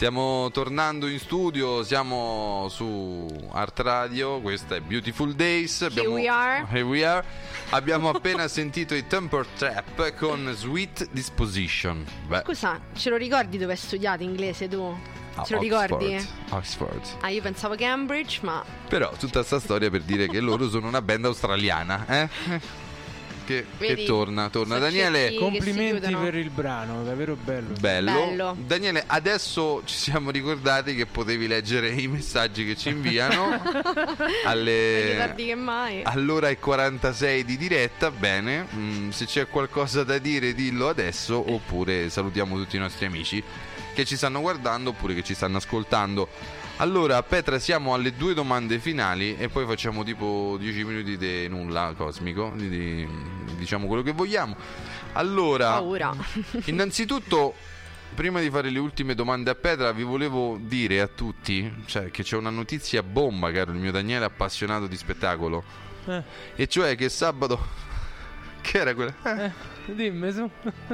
Stiamo tornando in studio, siamo su Art Radio, questa è Beautiful Days. Here we are. Abbiamo appena sentito i Temper Trap con Sweet Disposition. Beh. Scusa, ce lo ricordi dove hai studiato inglese tu? Ce lo ricordi? Oxford. Io pensavo Cambridge, ma... Però tutta sta storia per dire che loro sono una band australiana, Che torna. Daniele, complimenti per il brano, davvero bello. Daniele, adesso ci siamo ricordati che potevi leggere i messaggi che ci inviano all'ora e 46 di diretta. Bene, se c'è qualcosa da dire dillo adesso, oppure salutiamo tutti i nostri amici che ci stanno guardando oppure che ci stanno ascoltando. Allora, Petra, siamo alle 2 domande finali e poi facciamo tipo 10 minuti di nulla cosmico, diciamo quello che vogliamo. Allora, innanzitutto, prima di fare le ultime domande a Petra, vi volevo dire a tutti, cioè, che c'è una notizia bomba, caro il mio Daniele appassionato di spettacolo, e cioè che sabato... Che era quella? Dimmi su.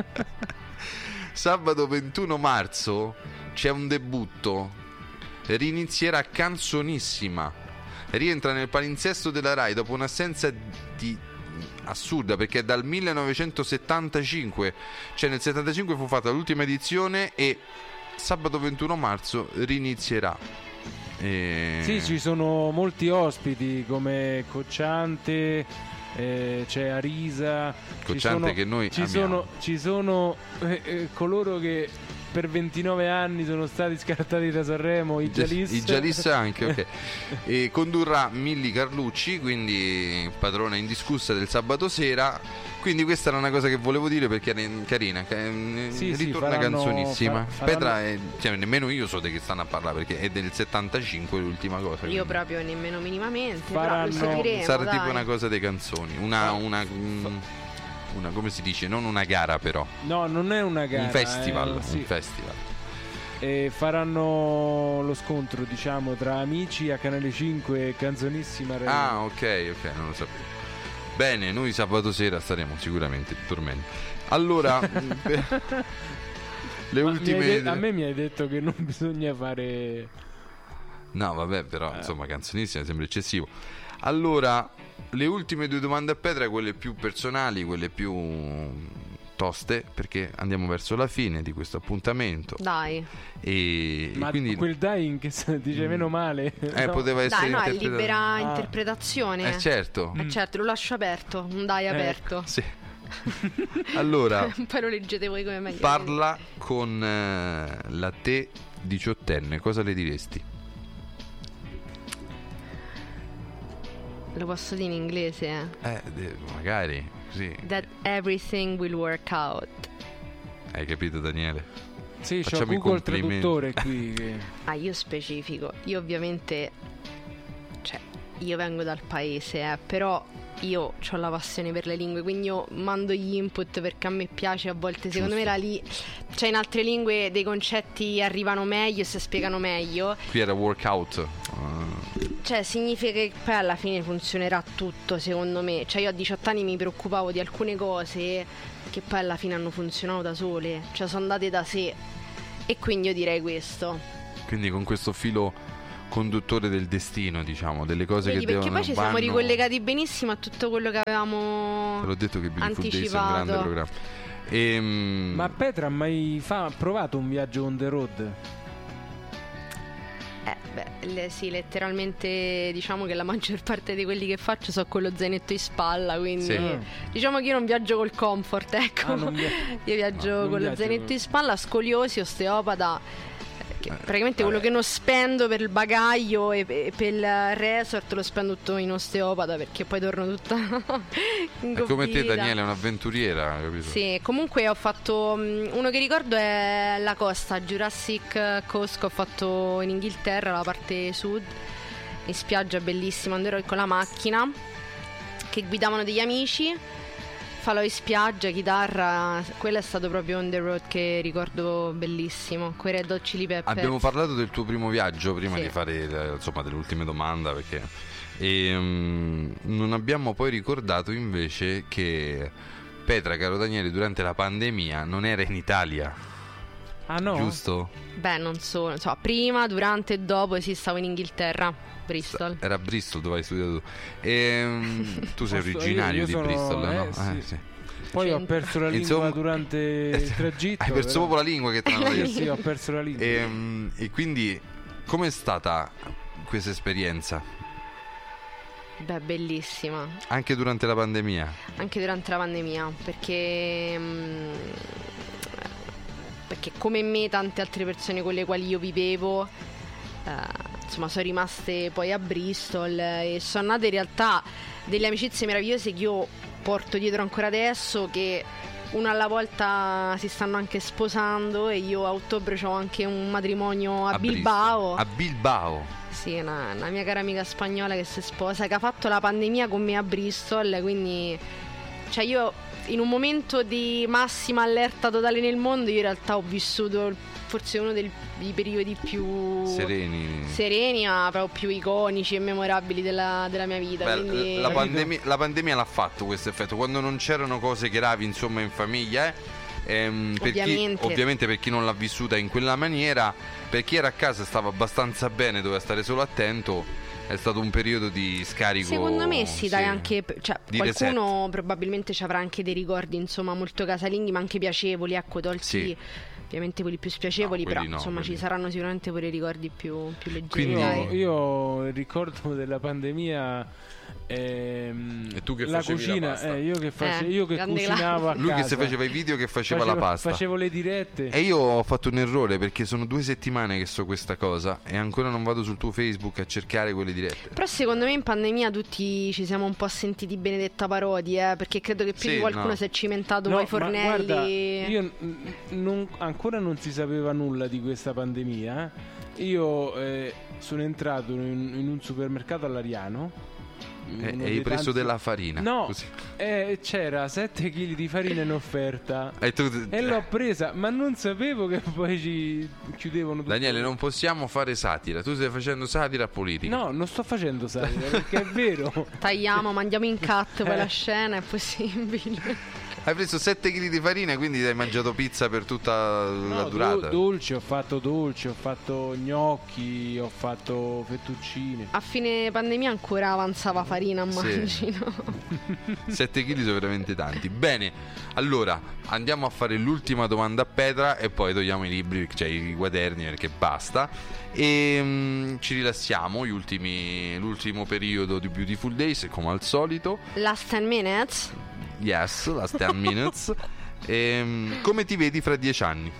Sabato 21 marzo c'è un debutto. Rinizierà Canzonissima. Rientra nel palinsesto della Rai dopo un'assenza assurda, perché è dal 1975. Cioè nel 75 fu fatta l'ultima edizione e sabato 21 marzo rinizierà. Sì, ci sono molti ospiti come Cocciante, c'è Arisa, Cocciante che noi amiamo. Ci sono coloro che per 29 anni sono stati scartati da Sanremo, i Jalis anche, ok. E condurrà Milly Carlucci, quindi padrona indiscussa del sabato sera. Quindi questa era una cosa che volevo dire perché è carina, ritorna Canzonissima. Petra, cioè, nemmeno io so di che stanno a parlare perché è del 75 l'ultima cosa. Io proprio nemmeno minimamente. Sarà tipo una cosa dei canzoni, una come si dice, non una gara però. No, non è una gara, un festival, sì. Un festival. E faranno lo scontro, diciamo, tra Amici a Canale 5 e Canzonissima Rai. Ah, ok, non lo sapevo. Bene, noi sabato sera staremo sicuramente dormendo. Allora, le ultime... A me mi hai detto che non bisogna fare... No, vabbè, però insomma, Canzonissima sembra eccessivo. Allora, le ultime 2 domande a Petra, quelle più personali, quelle più toste, perché andiamo verso la fine di questo appuntamento. Dai. Ma quindi... quel dai che dice meno male. No. Poteva essere è libera interpretazione. Certo. Certo, lo lascio aperto, un dai aperto. Sì. Allora, poi lo leggete voi come meglio. Parla con la te 18enne, cosa le diresti? Lo posso dire in inglese? Magari, sì. That everything will work out. Hai capito, Daniele? Sì, c'ho Google Traduttore qui. Io specifico. Io ovviamente, cioè, io vengo dal paese, però io ho la passione per le lingue, quindi io mando gli input perché a me piace. A volte secondo me cioè in altre lingue dei concetti arrivano meglio e si spiegano meglio. Qui era workout. Cioè significa che poi alla fine funzionerà tutto, secondo me. Cioè io a 18 anni mi preoccupavo di alcune cose che poi alla fine hanno funzionato da sole, cioè sono andate da sé. E quindi io direi questo. Quindi con questo filo conduttore del destino, diciamo, delle cose che devono... Perché poi ci siamo ricollegati benissimo a tutto quello che avevamo anticipato. Te l'ho detto che Beautiful Days è un grande programma. Ma Petra ha mai provato un viaggio on the road? Sì, letteralmente diciamo che la maggior parte di quelli che faccio so con lo zainetto in spalla, quindi diciamo che io non viaggio col comfort, ecco. Io viaggio con lo zainetto in spalla, scoliosi, osteopata. Praticamente quello che non spendo per il bagaglio e per il resort lo spendo tutto in osteopata, perché poi torno tutta è come te, Daniele, è un'avventuriera, capito? Sì, comunque ho fatto uno che ricordo è la costa Jurassic Coast che ho fatto in Inghilterra, la parte sud, in spiaggia bellissima, andrò con la macchina che guidavano degli amici, falò in spiaggia, chitarra, quello è stato proprio on the road che ricordo bellissimo, quei Red Hot Chili Peppers. Abbiamo parlato del tuo primo viaggio prima di fare insomma delle ultime domande, perché non abbiamo poi ricordato invece che Petra, caro Daniele, durante la pandemia non era in Italia. Ah no? Giusto? Beh, non so, prima, durante e dopo stavo in Inghilterra, Bristol. Era a Bristol dove hai studiato tu. Tu sei originario di Bristol, no? Sì. Poi ho perso la lingua durante il tragitto. Hai perso proprio la lingua che Sì, ho perso la lingua. E quindi com'è stata questa esperienza? Beh, bellissima. Anche durante la pandemia? Anche durante la pandemia, perché come me tante altre persone con le quali io vivevo insomma sono rimaste poi a Bristol e sono nate in realtà delle amicizie meravigliose che io porto dietro ancora adesso, che una alla volta si stanno anche sposando e io a ottobre ho anche un matrimonio a Bilbao. A Bilbao? Sì, una mia cara amica spagnola che si sposa, che ha fatto la pandemia con me a Bristol, quindi cioè io in un momento di massima allerta totale nel mondo io in realtà ho vissuto forse uno dei periodi più sereni ma proprio più iconici e memorabili della mia vita. Beh, quindi la pandemia l'ha fatto questo effetto quando non c'erano cose gravi insomma in famiglia ovviamente per chi non l'ha vissuta in quella maniera, per chi era a casa stava abbastanza bene, doveva stare solo attento. È stato un periodo di scarico. Secondo me sì, dai, anche qualcuno probabilmente ci avrà anche dei ricordi insomma molto casalinghi, ma anche piacevoli, ecco, tolti ovviamente quelli più spiacevoli, però insomma ci saranno sicuramente pure ricordi più leggeri. Quindi io ricordo della pandemia e tu che la cucina, io che cucinavo a lui casa. Che si faceva i video che faceva la pasta, facevo le dirette. E io ho fatto un errore perché sono 2 settimane che so questa cosa e ancora non vado sul tuo Facebook a cercare quelle dirette. Però secondo me in pandemia tutti ci siamo un po' sentiti Benedetta Parodi, perché credo che più di qualcuno si è cimentato ai fornelli. Guarda, io ancora non si sapeva nulla di questa pandemia. Io sono entrato in un supermercato all'Ariano. E hai preso della farina? No, c'era 7 kg di farina in offerta e l'ho presa, ma non sapevo che poi ci chiudevano tutto. Daniele, non possiamo fare satira. Tu stai facendo satira politica. No, non sto facendo satira perché è vero. Tagliamo, mandiamo in cut poi la scena, è possibile. Hai preso 7 kg di farina, quindi hai mangiato pizza per tutta la durata. Dolce, ho fatto gnocchi, ho fatto fettuccine. A fine pandemia ancora avanzava farina, immagino. 7 kg sono veramente tanti. Bene, allora andiamo a fare l'ultima domanda a Petra e poi togliamo i libri, cioè i quaderni, perché basta. E ci rilassiamo l'ultimo periodo di Beautiful Days, come al solito. Last 10 minutes. Yes, last 10 minutes. Come ti vedi fra 10 anni?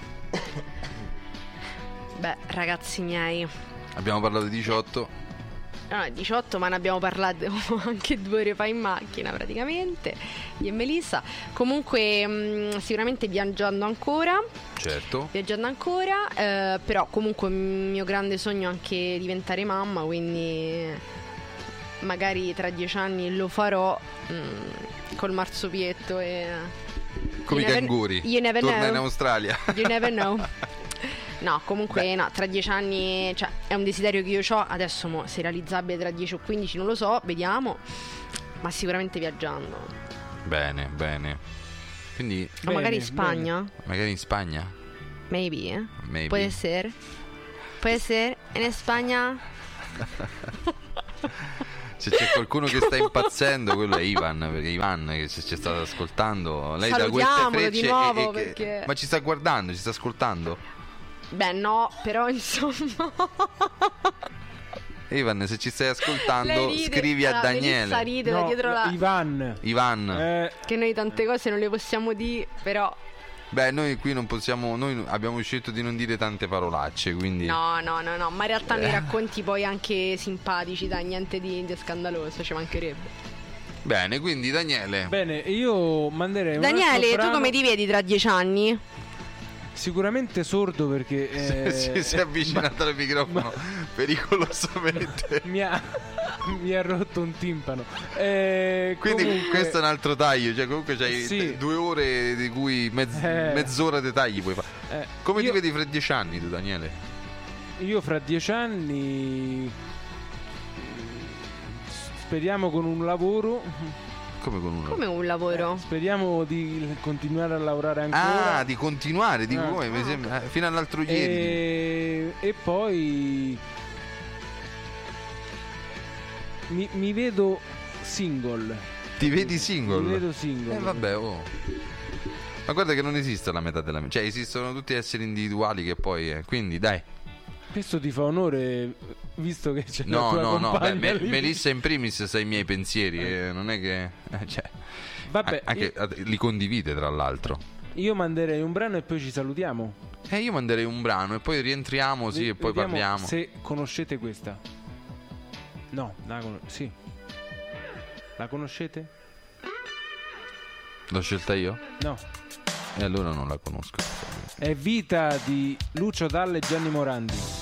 Beh, ragazzi miei, abbiamo parlato di 18. No, 18, ma ne abbiamo parlato anche 2 ore fa in macchina praticamente, io e Melissa. Comunque sicuramente viaggiando ancora. Certo. Viaggiando ancora, però comunque il mio grande sogno è anche diventare mamma, quindi magari tra 10 anni lo farò col marsopietto e come i canguri. Torna in Australia. You never know. No, comunque tra 10 anni, cioè, è un desiderio che io ho. Adesso se è realizzabile tra 10 o 15 non lo so, vediamo. Ma sicuramente viaggiando. Bene. Quindi o magari in Spagna. Bene. Magari in Spagna. Maybe. Può essere. In Spagna. Se c'è qualcuno che sta impazzendo, quello è Ivan, perché Ivan che ci sta ascoltando, lei da queste frecce di nuovo perché... Ma ci sta guardando, ci sta ascoltando? Beh no, però insomma Ivan, se ci stai ascoltando scrivi a Daniele. Ride da dietro Ivan. Che noi tante cose non le possiamo dire, però beh, noi qui non possiamo. Noi abbiamo scelto di non dire tante parolacce, quindi. No, ma in realtà nei racconti poi anche simpatici, dai, niente di scandaloso, ci mancherebbe. Bene, quindi Daniele. Bene, io manderei Daniele, tu come ti vedi tra 10 anni? Sicuramente sordo perché si è avvicinato al microfono pericolosamente. Mi ha rotto un timpano. Quindi comunque... questo è un altro taglio. Cioè comunque c'hai 2 ore di cui mezz'ora di tagli puoi fare. Come ti vedi fra 10 anni tu, Daniele? Io fra 10 anni speriamo con un lavoro Come con un lavoro? Come un lavoro? Speriamo di continuare a lavorare ancora. Ah, di continuare, dico come, mi sembra, fino all'altro ieri. E poi mi vedo single. Ti vedi single? Mi vedo single. Vabbè, oh. Ma guarda che non esiste la metà della... Cioè, esistono tutti esseri individuali che poi... Quindi, dai. Questo ti fa onore, visto che c'è No, la tua compagna beh, Melissa in primis sa i miei pensieri, non è che... Cioè, vabbè, anche li condivide, tra l'altro. Io manderei un brano e poi ci salutiamo. Io manderei un brano e poi rientriamo, sì, e poi parliamo. Se conoscete questa. No, sì. La conoscete? L'ho scelta io? No. E allora non la conosco. È Vita di Lucio Dalla e Gianni Morandi.